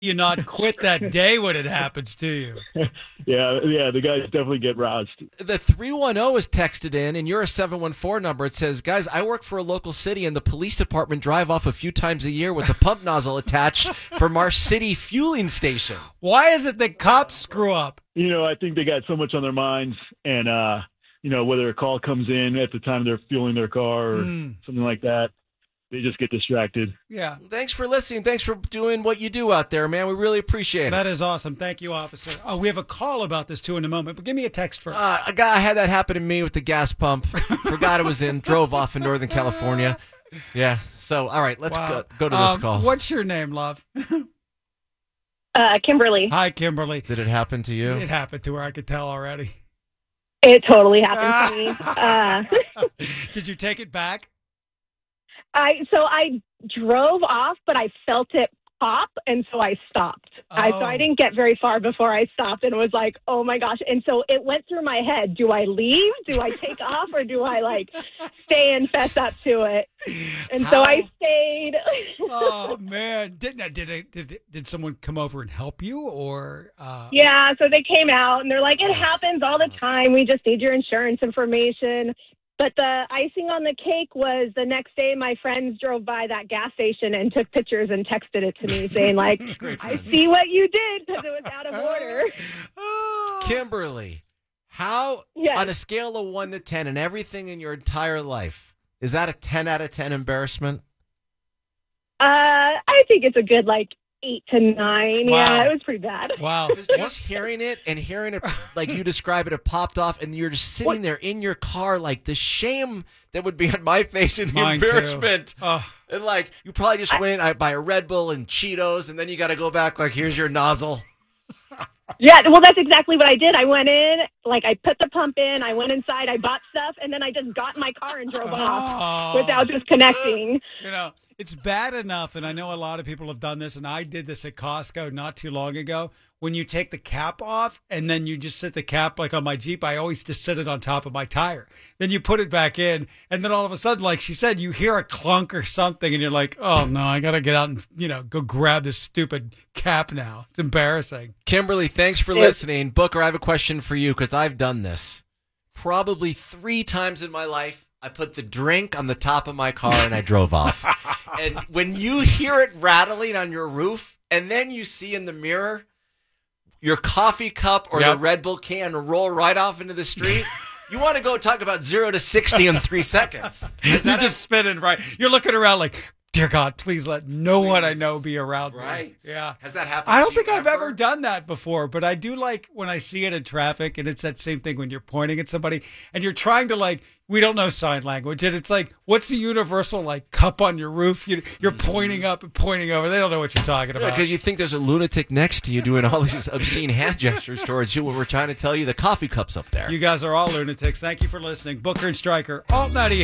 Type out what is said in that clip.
you not quit that day when it happens to you? Yeah, the guys definitely get roused. The 310 is texted in, and you're a 714 number. It says, guys, I work for a local city, and the police department drive off a few times a year with a pump nozzle attached from our city fueling station. Why is it that cops screw up? I think they got so much on their minds, and, whether a call comes in at the time they're fueling their car or something like that, they just get distracted. Yeah. Thanks for listening. Thanks for doing what you do out there, man. We really appreciate it. That is awesome. Thank you, officer. Oh, we have a call about this, too, in a moment, but give me a text first. A guy had that happen to me with the gas pump. Forgot it was in, drove off in Northern California. Yeah. So, all right, let's go to this call. What's your name, love? Kimberly. Hi, Kimberly. Did it happen to you? It happened to her. I could tell already. It totally happened to me. Did you take it back? I drove off, but I felt it pop, and so I stopped. So I didn't get very far before I stopped, and it was like, oh my gosh. And so it went through my head. Do I leave? Do I take off? Or do I stay and fess up to it? And so I stayed. Oh man. Did someone come over and help you or? Yeah. So they came out and they're like, it happens all the time. We just need your insurance information. But the icing on the cake was the next day my friends drove by that gas station and took pictures and texted it to me saying, I see what you did because it was out of order. Kimberly, how, on a scale of 1 to 10 and everything in your entire life, is that a 10 out of 10 embarrassment? I think it's a good, 8 to 9. Wow. Yeah, it was pretty bad. Wow. Just hearing it like you describe it, it popped off, and you're just sitting there in your car, the shame that would be on my face and the embarrassment. And you probably just went in, buy a Red Bull and Cheetos, and then you got to go back, here's your nozzle. Yeah, well, that's exactly what I did. I went in, I put the pump in, I went inside, I bought stuff, and then I just got in my car and drove off without disconnecting. It's bad enough, and I know a lot of people have done this, and I did this at Costco not too long ago. When you take the cap off, and then you just sit the cap, on my Jeep, I always just sit it on top of my tire. Then you put it back in, and then all of a sudden, like she said, you hear a clunk or something, and you're like, oh, no, I got to get out and, go grab this stupid cap now. It's embarrassing. Kimberly, thanks for listening. Booker, I have a question for you because I've done this probably 3 times in my life. I put the drink on the top of my car and I drove off. And when you hear it rattling on your roof and then you see in the mirror your coffee cup or the Red Bull can roll right off into the street, you want to go talk about 0 to 60 in 3 seconds. You're just spinning, right? You're looking around dear God, please let no one I know be around me. Right. Yeah. Has that happened? I don't think I've ever done that before, but I do when I see it in traffic, and it's that same thing when you're pointing at somebody and you're trying to we don't know sign language, and it's what's the universal cup on your roof? You're pointing up and pointing over. They don't know what you're talking about. Because you think there's a lunatic next to you doing all these obscene hand gestures towards you when we're trying to tell you the coffee cup's up there. You guys are all lunatics. Thank you for listening. Booker and Stryker, Alt 98.